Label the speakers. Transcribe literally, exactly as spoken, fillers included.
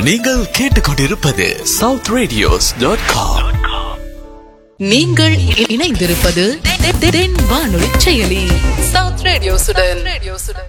Speaker 1: நீங்கள் கேட்டுக்கொண்டிருப்பது south radios dot com.
Speaker 2: நீங்கள் இணைந்திருப்பது தென் வானொலி செயலி சவுத் ரேடியோசுடன்.